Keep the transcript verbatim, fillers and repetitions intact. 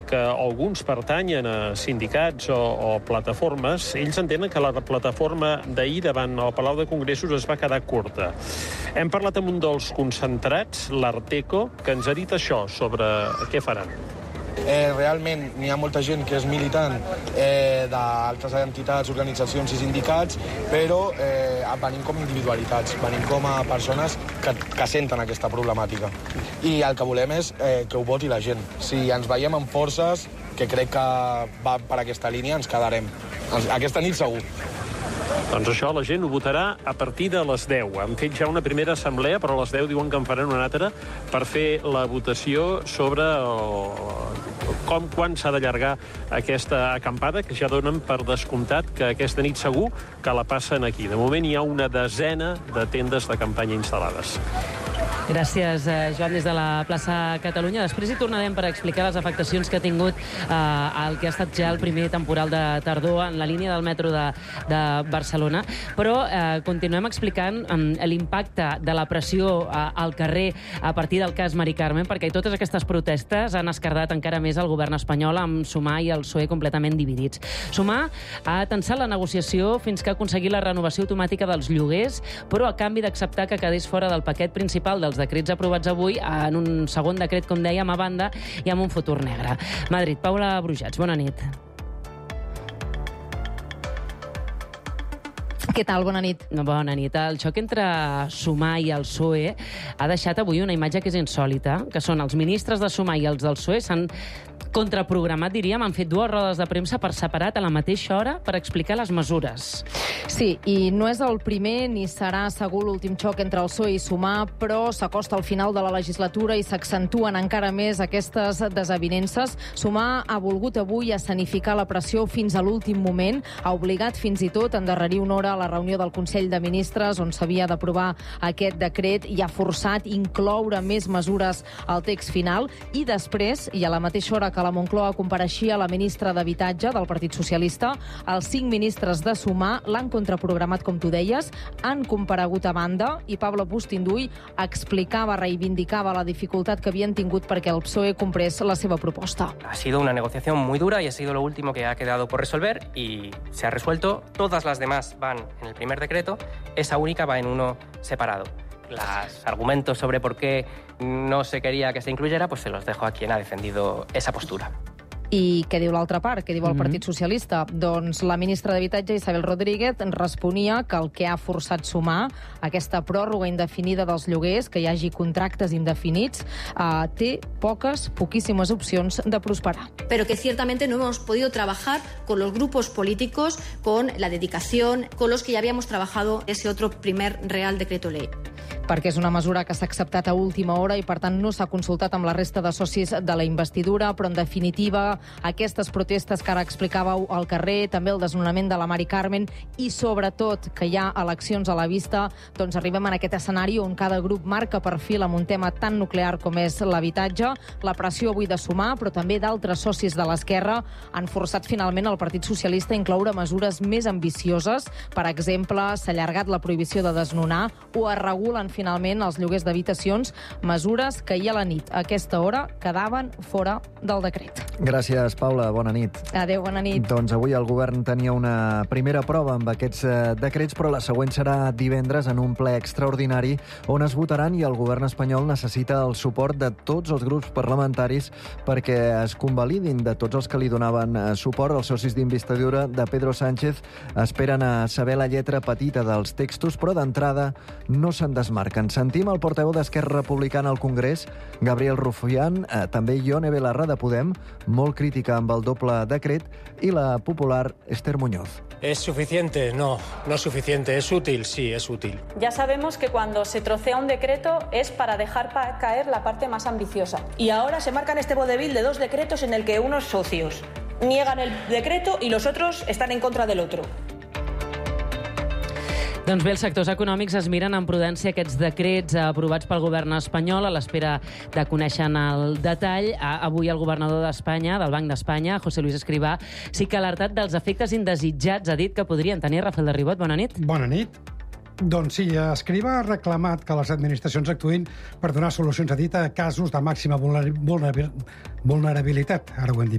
que alguns pertanyen a sindicats o, o plataformes, ells entenen que la plataforma d'ahir davant el Palau de Congressos es va quedar curta. Hem parlat amb un dels concentrats, l'Arteco, que ens ha dit això sobre què faran. Eh, realment n'hi ha molta gent que és militant eh, d'altres entitats, organitzacions i sindicats, però eh, venim com individualitats, venim com a persones que, que senten aquesta problemàtica. I el que volem és eh, que ho voti la gent. Si ens veiem amb forces, que crec que va per aquesta línia, ens quedarem. Aquesta nit segur. Doncs això, la gent ho votarà a partir de les deu. Han fet ja una primera assemblea, però a les deu diuen que en faran una altra per fer la votació sobre el, com, quan s'ha d'allargar aquesta acampada, que ja donen per descomptat que aquesta nit segur que la passen aquí. De moment hi ha una desena de tendes de campanya instal·lades. Gràcies, Joan, des de la plaça Catalunya. Després hi tornarem per explicar les afectacions que ha tingut eh, el que ha estat ja el primer temporal de tardor en la línia del metro de, de Barcelona. Però eh, continuem explicant eh, l'impacte de la pressió eh, al carrer a partir del cas Mari Carmen, perquè totes aquestes protestes han esquerdat encara més el govern espanyol, amb Sumar i el P S O E completament dividits. Sumar ha tensat la negociació fins que ha aconseguit la renovació automàtica dels lloguers, però a canvi d'acceptar que quedés fora del paquet principal dels decrets aprovats avui en un segon decret, com dèiem, a banda i amb un futur negre. Madrid, Paula Brujats, bona nit. Què tal? Bona nit. Bona nit. El xoc entre Sumar i el P S O E ha deixat avui una imatge que és insòlita, que són els ministres de Sumar i els del P S O E s'han contraprogramat, diríem, han fet dues rodes de premsa per separat a la mateixa hora per explicar les mesures. Sí, i no és el primer ni serà segur l'últim xoc entre el P S O E i Sumar, però s'acosta al final de la legislatura i s'accentuen encara més aquestes desavinences. Sumar ha volgut avui escenificar la pressió fins a l'últim moment, ha obligat fins i tot a endarrerir una hora a la reunió del Consell de Ministres on s'havia d'aprovar aquest decret i ha forçat incloure més mesures al text final i després, i a la mateixa hora que a la Moncloa compareixia la ministra d'Habitatge del Partit Socialista, els cinc ministres de Sumar l'han contraprogramat, com tu deies, han comparegut a banda i Pablo Bustinduy explicava, reivindicava la dificultat que havien tingut perquè el P S O E comprés la seva proposta. Ha sido una negociación muy dura y ha sido lo último que ha quedado por resolver y se ha resuelto. Todas las demás van en el primer decreto, esa única va en uno separado. Los argumentos sobre por qué no se quería que se incluyera, pues se los dejo a quien ha defendido esa postura. I què diu l'altra part? Què diu el Partit Socialista? Doncs la ministra d'Habitatge, Isabel Rodríguez, responia que el que ha forçat Sumar, aquesta pròrroga indefinida dels lloguers, que hi hagi contractes indefinits, eh, té poques, poquíssimes opcions de prosperar. Pero que ciertamente no hemos podido trabajar con los grupos políticos, con la dedicación, con los que ya habíamos trabajado ese otro primer Real Decreto Ley. Perquè és una mesura que s'ha acceptat a última hora i, per tant, no s'ha consultat amb la resta de socis de la investidura, però, en definitiva, aquestes protestes que ara explicàveu al carrer, també el desnonament de la Mari Carmen i, sobretot, que hi ha eleccions a la vista, doncs arribem en aquest escenari on cada grup marca perfil amb un tema tan nuclear com és l'habitatge. La pressió avui de Sumar, però també d'altres socis de l'esquerra, han forçat finalment el Partit Socialista a incloure mesures més ambicioses. Per exemple, s'ha allargat la prohibició de desnonar o es regulen finalment els lloguers d'habitacions, mesures que ahir a la nit, a aquesta hora, quedaven fora del decret. Gràcies, Paula. Bona nit. Adéu, bona nit. Doncs avui el govern tenia una primera prova amb aquests eh, decrets, però la següent serà divendres en un ple extraordinari on es votaran i el govern espanyol necessita el suport de tots els grups parlamentaris perquè es convalidin. De tots els que li donaven eh, suport, els socis d'investidura de Pedro Sánchez esperen a saber la lletra petita dels textos, però d'entrada no se'n desmarquen. Sentim el portaveu d'Esquerra Republicana al Congrés, Gabriel Rufián, eh, també Ione Belarra de Podem, molt crítica amb el doble decret, i la popular Esther Muñoz. ¿Es suficiente? No, no es suficiente. ¿Es útil? Sí, es útil. Ya sabemos que cuando se trocea un decreto es para dejar pa- caer la parte más ambiciosa. Y ahora se marcan este vodevil de dos decretos en el que unos socios niegan el decreto y los otros están en contra del otro. Doncs bé, els sectors econòmics es miren amb prudència aquests decrets aprovats pel govern espanyol a l'espera de conèixer el detall. Avui el governador d'Espanya, del Banc d'Espanya, José Luis Escrivá, sí que ha alertat dels efectes indesitjats. Ha dit que podrien tenir. Rafael de Ribot, bona nit. Bona nit. Doncs sí, Escrivá ha reclamat que les administracions actuïn per donar solucions, ha dit, a casos de màxima vulnerabilitat, ara ho hem dit